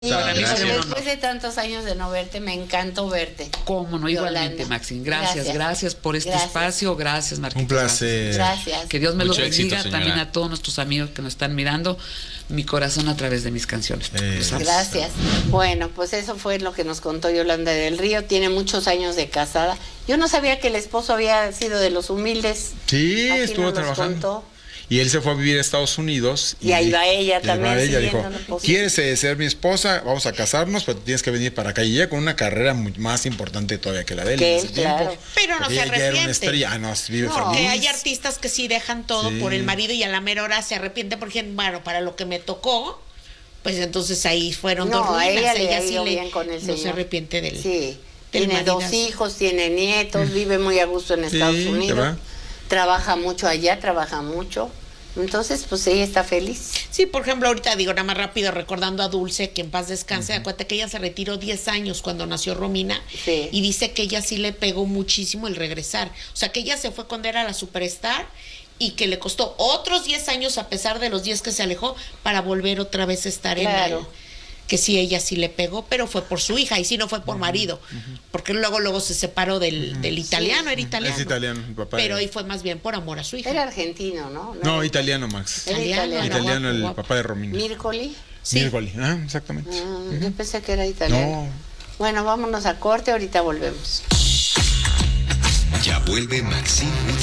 Sí, Para mí sería un honor. después de tantos años de no verte, me encantó verte. Cómo no, igualmente, Yolanda. Maxine. Gracias por este Gracias. espacio. Gracias, Marquita. Un placer. Gracias. Que Dios me los Mucho éxito, bendiga. señora. También a todos nuestros amigos que nos están mirando. Mi corazón a través de mis canciones. Lo sabes. Gracias. Bueno, pues eso fue lo que nos contó Yolanda del Río. Tiene muchos años de casada. Yo no sabía que el esposo había sido de los humildes. Sí, Aquí estuvo nos los trabajando. contó. Y él se fue a vivir a Estados Unidos. Y ahí va ella y ahí también, va ella, siguiendo dijo, la posición. ¿quieres ser mi esposa? Vamos a casarnos, pero tienes que venir para acá. Y ella con una carrera más importante todavía que la de él. Que en él, ese tiempo. claro. Pero no Porque se ella ya era una arrepiente. estrella. Ah, no, vive No, feliz. Que hay artistas que sí dejan todo Sí. por el marido y a la mera hora se arrepienten porque, bueno, para lo que me tocó, pues entonces ahí fueron No, dos ruinas. a ella le ha sí ido bien con el no señor. se arrepiente del. Sí, del tiene dos maridazo. hijos, tiene nietos, vive muy a gusto en Sí, Estados ¿te Unidos. va? Trabaja mucho allá, trabaja mucho. Entonces, pues ella está feliz. Sí, por ejemplo, ahorita digo nada más rápido, recordando a Dulce, que en paz descanse, acuérdate que ella se retiró 10 años cuando nació Romina, Sí. y dice que ella sí le pegó muchísimo el regresar. O sea, que ella se fue cuando era la superstar y que le costó otros 10 años, a pesar de los 10 que se alejó, para volver otra vez a estar Claro. en que sí, ella sí le pegó, pero fue por su hija, y sí no fue por marido, porque luego se separó del italiano, era italiano. Es italiano, el papá. Pero ahí fue más bien por amor a su hija. Era argentino, ¿no? No, era- italiano, Max. Era italiano. Italiano, el guapo. papá de Romina. Mircoli. Sí. Mircoli. Ah, exactamente. Yo pensé que era italiano. No. Bueno, vámonos a corte, ahorita volvemos. Ya vuelve Maxine